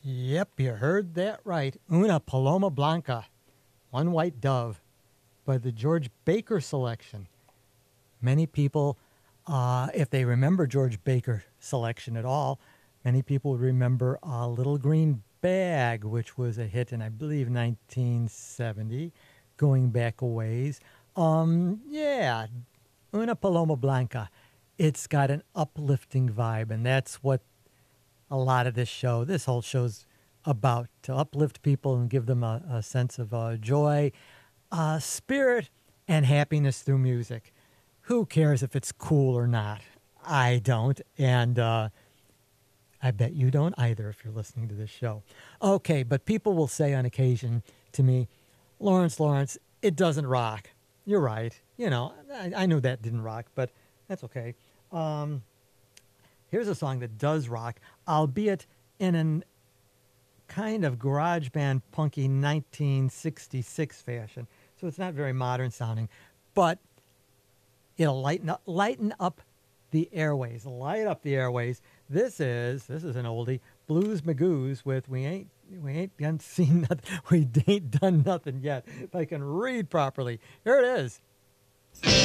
Yep, you heard that right. Una Paloma Blanca, One White Dove, by the George Baker selection. Many people, if they remember George Baker selection at all, many people would remember Little Green Bag, which was a hit in, I believe, 1970, going back a ways. Yeah, Una Paloma Blanca. It's got an uplifting vibe, and that's what a lot of this whole show's about, to uplift people and give them a sense of joy, spirit, and happiness through music. Who cares if it's cool or not? I don't, and I bet you don't either if you're listening to this show. Okay, but people will say on occasion to me, Lawrence, it doesn't rock. You're right. You know, I knew that didn't rock, but that's okay. Here's a song that does rock, albeit in an kind of garage band punky 1966 fashion. So it's not very modern sounding, but it'll lighten up the airways. Light up the airways. This is an oldie, Blues Magoos with We ain't done seen nothing. We ain't done nothing yet. If I can read properly. Here it is.